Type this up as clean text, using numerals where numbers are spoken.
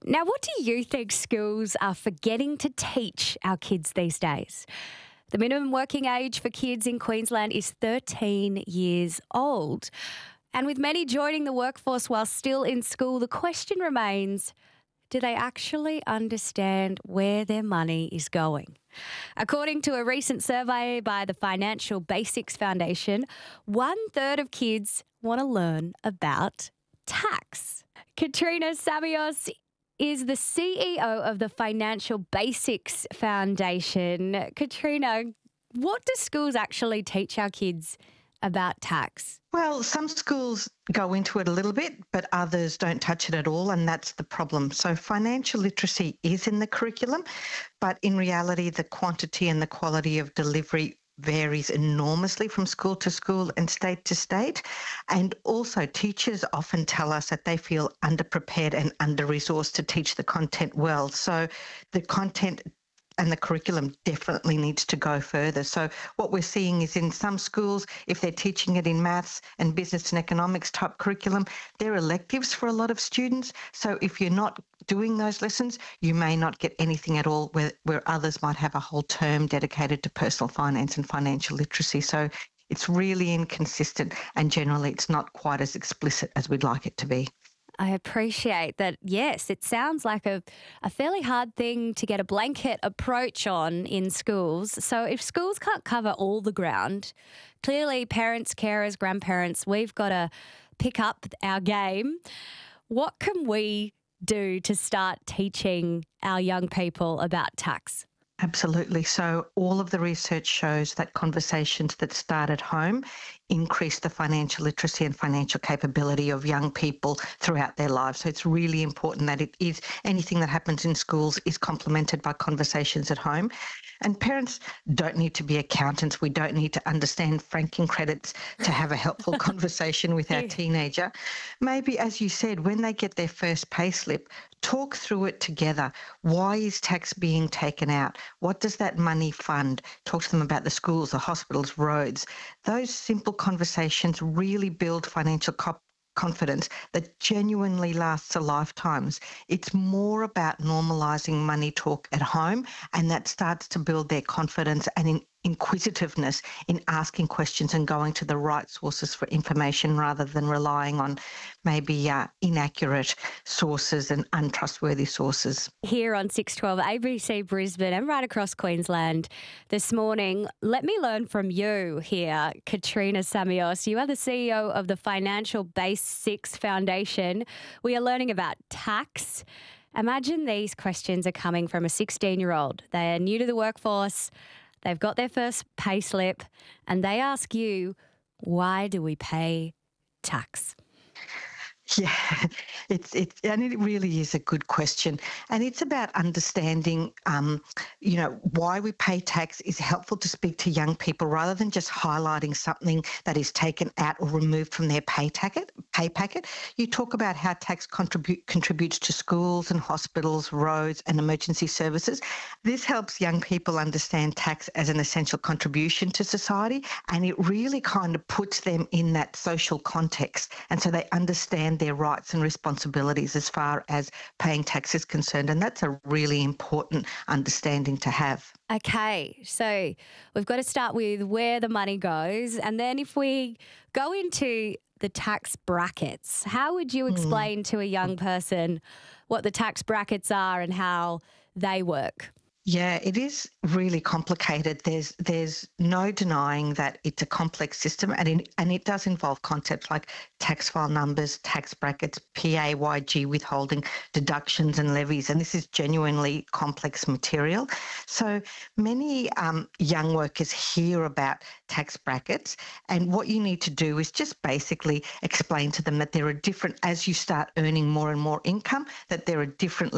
Now, what do you think schools are forgetting to teach our kids these days? The minimum working age for kids in Queensland is 13 years old. And with many joining the workforce while still in school, the question remains, do they actually understand where their money is going? According to a recent survey by the Financial Basics Foundation, 1/3 of kids want to learn about tax. Katrina Samios is the CEO of the Financial Basics Foundation. Katrina, what do schools actually teach our kids about tax? Well, some schools go into it a little bit, but others don't touch it at all, and that's the problem. So financial literacy is in the curriculum, but in reality, the quantity and the quality of delivery varies enormously from school to school and state to state. And also teachers often tell us that they feel underprepared and under-resourced to teach the content well. So the content and the curriculum definitely needs to go further. So what we're seeing is in some schools, if they're teaching it in maths and business and economics type curriculum, they're electives for a lot of students. So if you're not doing those lessons, you may not get anything at all, where others might have a whole term dedicated to personal finance and financial literacy. So it's really inconsistent, and generally it's not quite as explicit as we'd like it to be. I appreciate that. Yes, it sounds like a fairly hard thing to get a blanket approach on in schools. So if schools can't cover all the ground, clearly parents, carers, grandparents, we've got to pick up our game. What can we do to start teaching our young people about tax? Absolutely. So all of the research shows that conversations that start at home increase the financial literacy and financial capability of young people throughout their lives. So it's really important that it is anything that happens in schools is complemented by conversations at home. And parents don't need to be accountants. We don't need to understand franking credits to have a helpful conversation with our teenager. Maybe, as you said, when they get their first payslip, talk through it together. Why is tax being taken out? What does that money fund? Talk to them about the schools, the hospitals, roads. Those simple conversations really build financial confidence that genuinely lasts a lifetimes. It's more about normalising money talk at home, and that starts to build their confidence and inquisitiveness in asking questions and going to the right sources for information rather than relying on maybe inaccurate sources and untrustworthy sources. Here on 612 ABC Brisbane and right across Queensland this morning, let me learn from you here, Katrina Samios. You are the CEO of the Financial Basics Foundation. We are learning about tax. Imagine these questions are coming from a 16-year-old. They are new to the workforce. They've got their first pay slip and they ask you, why do we pay tax? Yeah, and it really is a good question, and it's about understanding, why we pay tax is helpful to speak to young people rather than just highlighting something that is taken out or removed from their pay packet. You talk about how tax contributes to schools and hospitals, roads, and emergency services. This helps young people understand tax as an essential contribution to society, and it really kind of puts them in that social context, and so they understand their rights and responsibilities as far as paying tax is concerned. And that's a really important understanding to have. Okay, so we've got to start with where the money goes. And then if we go into the tax brackets, how would you explain to a young person what the tax brackets are and how they work? Yeah, it is really complicated. There's no denying that it's a complex system, and it does involve concepts like tax file numbers, tax brackets, PAYG withholding, deductions and levies, and this is genuinely complex material. So many young workers hear about tax brackets, and what you need to do is just basically explain to them that there are different, as you start earning more and more income, that there are different